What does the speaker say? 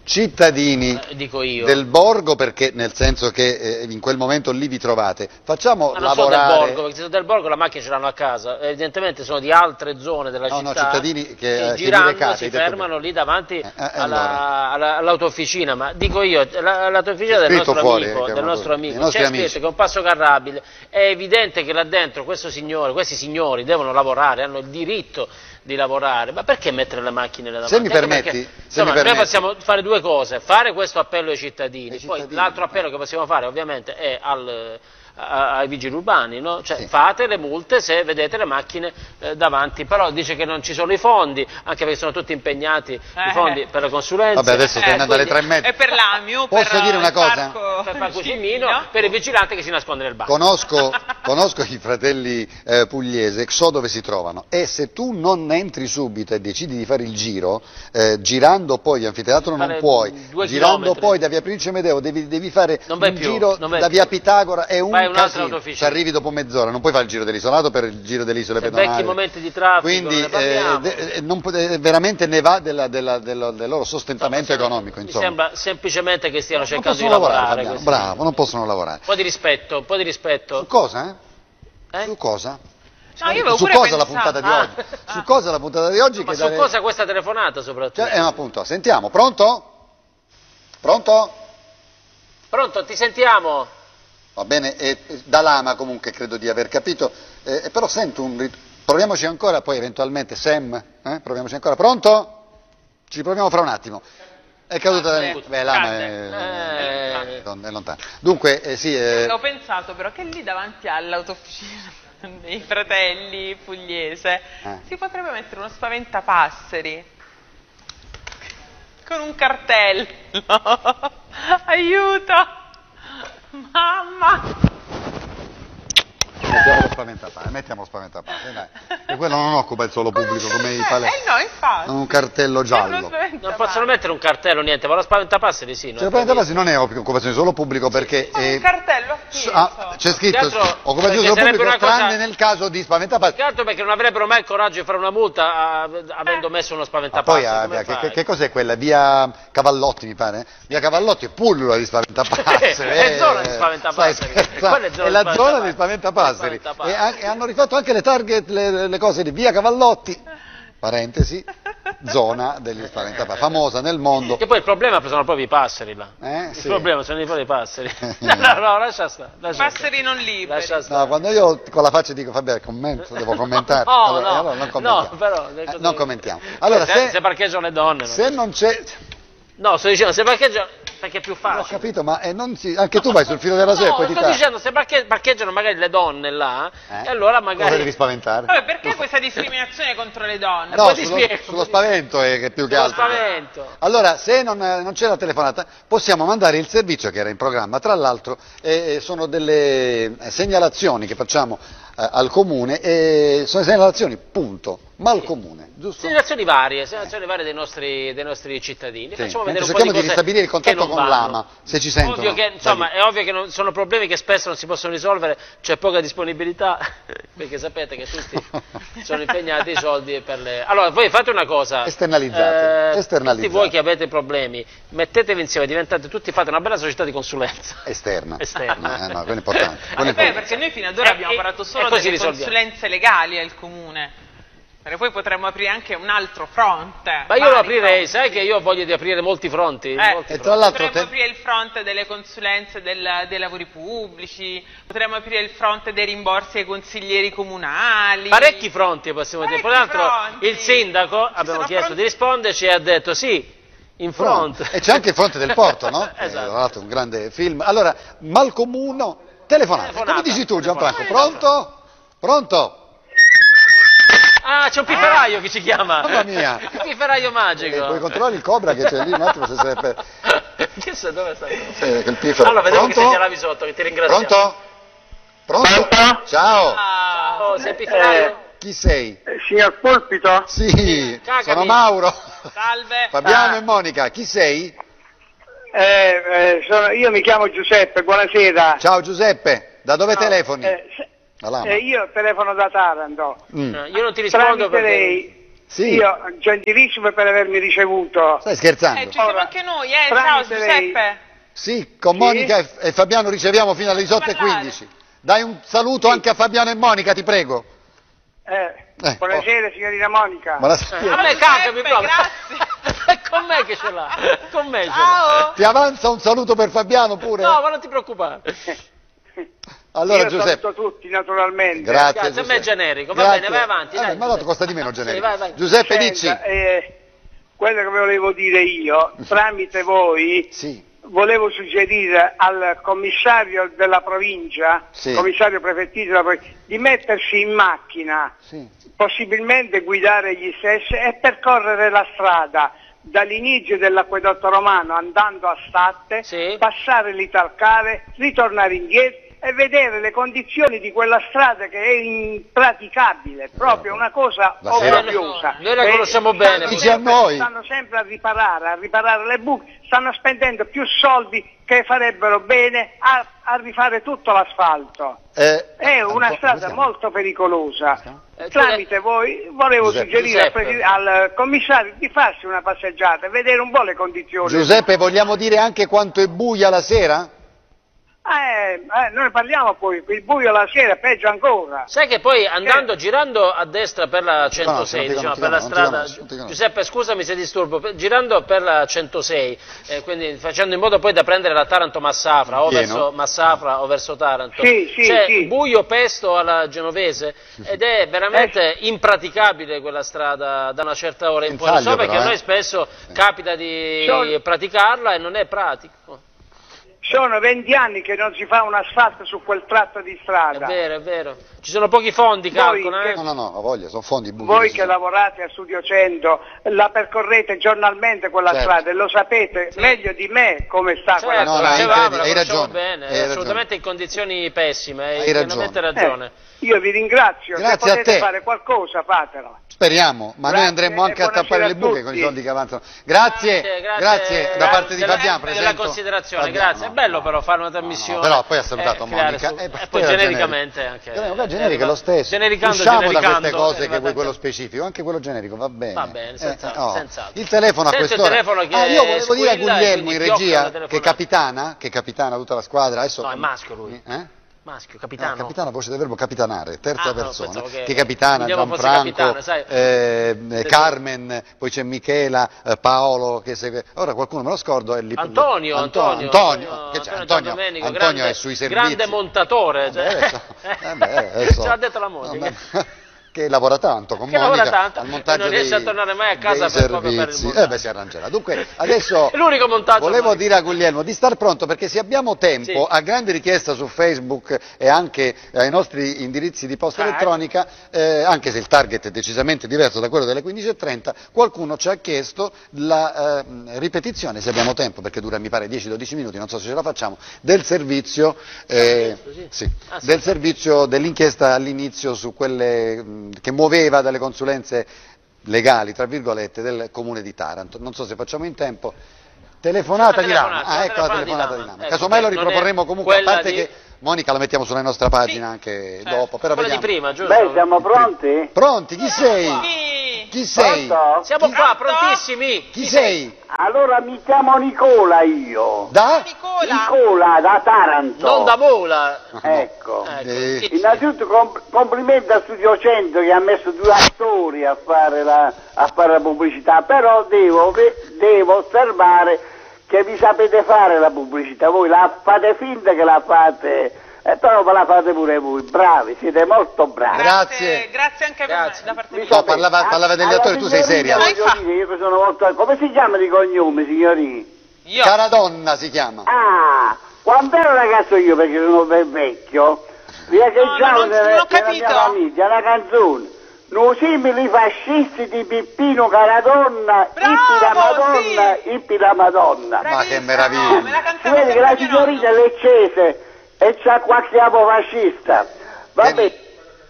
cittadini dico io. del borgo, perché nel senso che in quel momento lì vi trovate, facciamo Ma non lavorare... sono del borgo, perché se sono del borgo la macchina ce l'hanno a casa, evidentemente sono di altre zone della città, no, cittadini che girando recate, si fermano lì davanti allora. all'autofficina, ma dico io, l'autofficina del nostro amico, c'è scritto che è un passo carrabile, è evidente che là dentro questi signori devono lavorare, hanno il diritto di lavorare, ma perché mettere le macchine davanti? Se mi permetti, noi possiamo fare due cose, fare questo appello ai cittadini, poi l'altro appello che possiamo fare ovviamente è ai vigili urbani, no? Cioè, fate le multe se vedete le macchine davanti, però dice che non ci sono i fondi, anche perché sono tutti impegnati i fondi per le consulenze. Vabbè, adesso stai andando alle 3:30. E per l'AMIU, posso dire una cosa? Per Parco Cimino, per il vigilante che si nasconde nel bar. Conosco i fratelli Pugliese, so dove si trovano, e se tu non entri subito e decidi di fare il giro, girando poi Anfiteatro non puoi, girando poi da via Principe Medeo devi fare un giro da via Pitagora, è un casino, ci arrivi dopo mezz'ora, non puoi fare il giro dell'isolato per il giro delle isole pedonali. Vecchi momenti di traffico, quindi veramente ne va del loro sostentamento economico. Mi sembra semplicemente che stiano cercando di lavorare. lavorare. Bravo, non possono lavorare. Un po' di rispetto, un po' di rispetto. Su cosa? Su cosa? No, io su cosa la puntata di oggi? Su cosa la puntata di oggi? Ma su cosa questa telefonata soprattutto? Appunto, sentiamo, pronto? Pronto? Pronto, ti sentiamo. Va bene, da Lama comunque credo di aver capito, però sento proviamoci ancora, poi eventualmente Sam, proviamoci ancora, pronto? Ci proviamo fra un attimo. È caduta da Lama è lontano. Dunque, sì. Ho pensato però che lì davanti all'autofficina dei fratelli Pugliese si potrebbe mettere uno spaventapasseri con un cartello. Aiuto! Mamma! Mettiamo lo spaventapasseri, dai. E quello non occupa il suolo pubblico come i palazzi. No, infatti. Un cartello giallo. Non possono mettere un cartello, niente, ma lo spaventapasseri sì. Lo spaventapasseri non è occupazione di suolo pubblico perché... un cartello appeso. C'è scritto occupazione di suolo pubblico tranne nel caso di spaventapasseri. Più che altro perché non avrebbero mai il coraggio di fare una multa avendo messo uno spaventapasseri. Poi che cos'è quella? Via Cavallotti mi pare? Via Cavallotti pullula di spaventapasseri. È zona di spaventapasseri. È la zona di spaventapasseri. E hanno rifatto anche le target, le cose di via Cavallotti, parentesi, zona degli spaventapasseri, famosa nel mondo. Che poi il problema sono proprio i passeri là. Il problema sono i passeri. No, lascia stare. Passeri non liberi. No, quando io con la faccia dico, vabbè, devo commentare. Allora non commentiamo. Però, non commentiamo. Allora, se parcheggiano le donne. Se non c'è... No, sto dicendo, se parcheggiano... Perché è più facile. Ho capito, ma anche tu vai sul filo della sera e poi ti sto dicendo, se parcheggiano magari le donne là, e allora magari... Cosa devi spaventare? Vabbè, perché questa discriminazione contro le donne? No, sullo spavento è più che altro. Spavento. Allora, se non c'è la telefonata, possiamo mandare il servizio che era in programma. Tra l'altro, sono delle segnalazioni che facciamo al comune, e sono segnalazioni, punto, ma al comune, giusto? Segnalazioni varie dei nostri cittadini. Facciamo vedere un po' cerchiamo di ristabilire il contatto con l'AMA, se ci sentono. È ovvio che sono problemi che spesso non si possono risolvere, c'è poca disponibilità, perché sapete che tutti sono impegnati i soldi per le... Allora, voi fate una cosa. Esternalizzate. Tutti voi che avete problemi, mettetevi insieme, diventate tutti, fate una bella società di consulenza. Esterna. No, quello è importante. Perché noi fino ad ora abbiamo parlato solo delle consulenze legali al comune. Poi potremmo aprire anche un altro fronte. Ma io lo aprirei, sai che io voglio di aprire molti fronti. E tra l'altro potremmo aprire il fronte delle consulenze dei lavori pubblici, potremmo aprire il fronte dei rimborsi ai consiglieri comunali. Parecchi fronti possiamo dire. Tra l'altro il sindaco, abbiamo chiesto di risponderci e ha detto sì, in fronte. E c'è anche il fronte del porto, no? Esatto. Tra l'altro un grande film. Allora, Malcomuno, telefonata. Come dici tu, Gianfranco? Pronto? Pronto? Ah, c'è un pifferaio che ci chiama. Mamma mia. Il pifferaio magico. Puoi controllare il cobra che c'è lì un attimo se serve. Dove sta? Quel piffero. Allora, vediamo Pronto? che segnalavi sotto, che ti ringraziamo. Pronto? Pronto? Ciao. Oh, sei il pifferaio? Chi sei? Signor Polpito? Sì, Cagami. sono Mauro. Salve. Fabiano e Monica, chi sei? Io mi chiamo Giuseppe, buonasera. Ciao Giuseppe, da dove telefoni? Io telefono da Taranto. Io non ti rispondo Tramite lei, Sì. Io, gentilissimo per avermi ricevuto. Stai scherzando? Ci siamo anche noi, ciao Giuseppe. Sì, con Monica e Fabiano riceviamo fino alle 18:15. Dai un saluto anche a Fabiano e Monica, ti prego. Buonasera signorina Monica. A me cacami proprio. Grazie. È con me che ce l'ha. Con me ce l'ha. Ciao. Ti avanza un saluto per Fabiano pure? No, ma non ti preoccupare. Allora Io Giuseppe. saluto tutti naturalmente. Grazie. A me è generico, va bene, vai avanti. Dai, ma no, costa di meno generico. Sì, vai. Giuseppe, Senta, dici. quello che volevo dire io, tramite voi, Sì. volevo suggerire al commissario della provincia, commissario prefettizio della provincia, di mettersi in macchina, possibilmente guidare gli stessi e percorrere la strada dall'inizio dell'acquedotto romano andando a Statte, passare l'Italcare, ritornare indietro e vedere le condizioni di quella strada che è impraticabile, proprio una cosa obbrobriosa. Noi la conosciamo bene. Dice a noi. Stanno sempre a riparare le buche, stanno spendendo più soldi che farebbero bene a rifare tutto l'asfalto. È una strada molto pericolosa. Tramite voi volevo suggerire al commissario di farsi una passeggiata, vedere un po' le condizioni. Giuseppe, vogliamo dire anche quanto è buia la sera? Noi parliamo poi, il buio la sera è peggio ancora. Sai che poi girando a destra per la 106, per la strada, Giuseppe scusami se disturbo, girando per la 106, quindi facendo in modo poi da prendere la Taranto-Massafra, o verso Massafra o verso Taranto, c'è buio pesto alla Genovese ed è veramente impraticabile quella strada da una certa ora in poi, lo so perché a noi spesso capita di praticarla e non è pratico. Sono 20 anni che non si fa un asfalto su quel tratto di strada. È vero. Ci sono pochi fondi, calcolano. No, ho voglia, sono fondi buchi. Voi che lavorate a Studio 100, la percorrete giornalmente quella strada e lo sapete meglio di me come sta quella strada. Hai ragione. Bene, è assolutamente in condizioni pessime, hai pienamente ragione. Io vi ringrazio, grazie se potete a te. fare qualcosa fatelo. Speriamo, ma noi andremo anche a tappare le buche con i soldi che avanzano. Grazie da parte di Fabiano. Della considerazione, grazie. È bello però fare una trasmissione. Però poi ha salutato Monica. E poi genericamente anche. Generica lo stesso. Usciamo da queste cose che vuoi quello specifico, anche quello generico va bene. Va bene, senz'altro. Il telefono a quest'ora. Io volevo dire a Guglielmo in regia che capitana tutta la squadra. Adesso, no, è maschio lui. Maschio, capitano. No, capitano, voce del verbo capitanare, terza persona. Che capitana, Gianfranco, Carmen, poi c'è Michela, Paolo, che segue. Ora qualcuno me lo scordo, è lì. Antonio è sui servizi. Grande montatore. Ce l'ha detto la Monica. Che lavora tanto con Monica al montaggio non riesce a tornare mai a casa proprio per il montaggio. Si arrangerà. Dunque adesso l'unico montaggio volevo dire a Guglielmo di star pronto perché se abbiamo tempo, a grande richiesta su Facebook e anche ai nostri indirizzi di posta elettronica, anche se il target è decisamente diverso da quello delle 15:30, qualcuno ci ha chiesto la ripetizione, se abbiamo tempo, perché dura mi pare 10-12 minuti, non so se ce la facciamo, del servizio del servizio dell'inchiesta all'inizio su quelle che muoveva dalle consulenze legali, tra virgolette, del comune di Taranto. Non so se facciamo in tempo. Telefonata di Rama. Ecco la telefonata di Rama. Casomai lo riproporremo comunque, a parte che Monica la mettiamo sulla nostra pagina anche dopo. Però quella vediamo. di prima, giusto? Siamo pronti? Pronti? Chi sei? Chi sei? Siamo qua, prontissimi. Chi sei? Allora mi chiamo Nicola io. Da? Nicola, da Taranto. Non da Mola. Ecco. Innanzitutto complimenti a Studio 100 che ha messo 2 attori a fare la pubblicità, però devo osservare che vi sapete fare la pubblicità, voi la fate finta che la fate, però ve la fate pure voi, bravi, siete molto bravi. Grazie anche da parte di voi. Parlava degli attori, tu sei seria. Io sono molto... Come si chiama di cognome, signorì? Caradonna si chiama. Ah, quando ero ragazzo io, perché sono ben vecchio, riecheggiavo nella mia famiglia la canzone. No simili fascisti di Pippino Caradonna, ippi la Madonna. Ma che meraviglia! Si vede che la signorina è leccese e c'ha qualche capo fascista. Vabbè.